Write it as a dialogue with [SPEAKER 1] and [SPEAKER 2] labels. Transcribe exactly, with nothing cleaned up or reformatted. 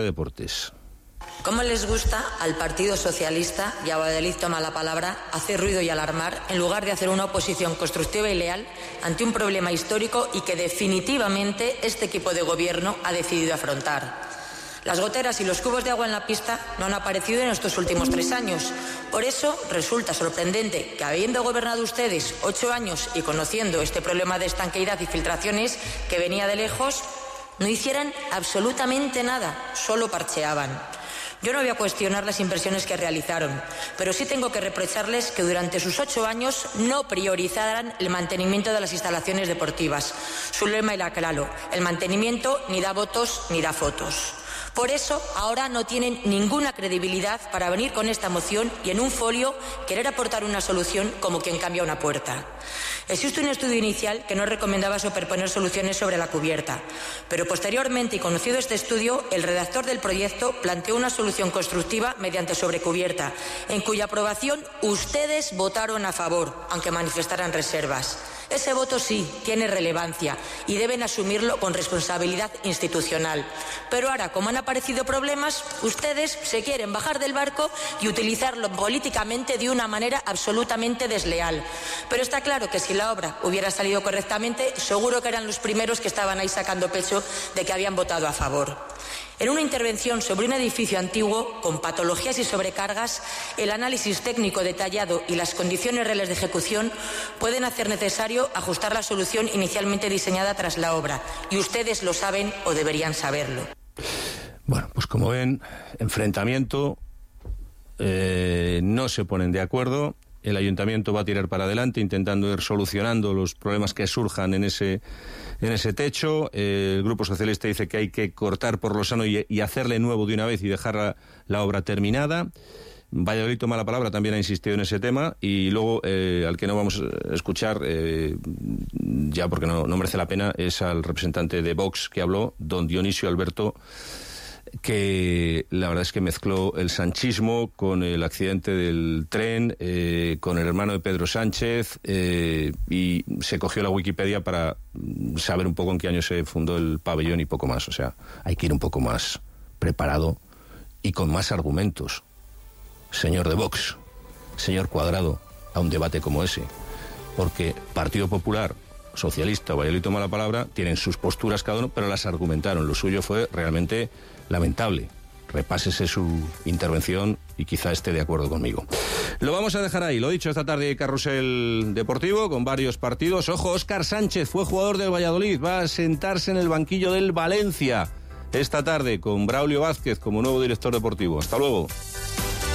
[SPEAKER 1] Deportes.
[SPEAKER 2] ¿Cómo les gusta al Partido Socialista, y a Valladolid toma la palabra, hacer ruido y alarmar en lugar de hacer una oposición constructiva y leal ante un problema histórico y que definitivamente este equipo de gobierno ha decidido afrontar? Las goteras y los cubos de agua en la pista no han aparecido en estos últimos tres años. Por eso resulta sorprendente que, habiendo gobernado ustedes ocho años y conociendo este problema de estanqueidad y filtraciones que venía de lejos, no hicieran absolutamente nada, solo parcheaban. Yo no voy a cuestionar las inversiones que realizaron, pero sí tengo que reprocharles que durante sus ocho años no priorizaran el mantenimiento de las instalaciones deportivas. Su lema era claro: el mantenimiento ni da votos ni da fotos. Por eso, ahora no tienen ninguna credibilidad para venir con esta moción y en un folio querer aportar una solución como quien cambia una puerta. Existe un estudio inicial que no recomendaba superponer soluciones sobre la cubierta, pero posteriormente, y conocido este estudio, el redactor del proyecto planteó una solución constructiva mediante sobrecubierta, en cuya aprobación ustedes votaron a favor, aunque manifestaran reservas. Ese voto sí tiene relevancia y deben asumirlo con responsabilidad institucional. Pero ahora, como han aparecido problemas, ustedes se quieren bajar del barco y utilizarlo políticamente de una manera absolutamente desleal. Pero está claro que si la obra hubiera salido correctamente, seguro que eran los primeros que estaban ahí sacando pecho de que habían votado a favor. En una intervención sobre un edificio antiguo, con patologías y sobrecargas, el análisis técnico detallado y las condiciones reales de ejecución pueden hacer necesario ajustar la solución inicialmente diseñada tras la obra. Y ustedes lo saben o deberían saberlo.
[SPEAKER 1] Bueno, pues como ven, enfrentamiento, eh, no se ponen de acuerdo. El ayuntamiento va a tirar para adelante intentando ir solucionando los problemas que surjan en ese en ese techo. Eh, el Grupo Socialista dice que hay que cortar por lo sano y, y hacerle nuevo de una vez y dejar la, la obra terminada. Valladolid toma la palabra, también ha insistido en ese tema. Y luego, eh, al que no vamos a escuchar, eh, ya porque no, no merece la pena, es al representante de Vox que habló, don Dionisio Alberto, que la verdad es que mezcló el sanchismo con el accidente del tren, eh, con el hermano de Pedro Sánchez, eh, y se cogió la Wikipedia para saber un poco en qué año se fundó el pabellón y poco más. O sea, hay que ir un poco más preparado y con más argumentos, señor de Vox, señor Cuadrado, a un debate como ese, porque Partido Popular, Socialista, Valladolid toma la palabra, tienen sus posturas cada uno, pero las argumentaron. Lo suyo fue realmente lamentable. Repásese su intervención y quizá esté de acuerdo conmigo. Lo vamos a dejar ahí. Lo dicho, esta tarde carrusel deportivo con varios partidos. Ojo, Óscar Sánchez fue jugador del Valladolid, va a sentarse en el banquillo del Valencia esta tarde con Braulio Vázquez como nuevo director deportivo. Hasta luego.